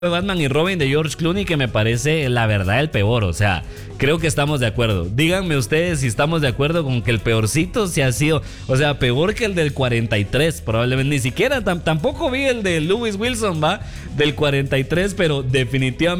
Batman y Robin de George Clooney, que me parece la verdad el peor. O sea, creo que estamos de acuerdo. Díganme ustedes si estamos de acuerdo con que el peorcito se ha sido, o sea, peor que el del 43 probablemente. Ni siquiera tampoco vi el de Lewis Wilson, va, del 43, pero definitivamente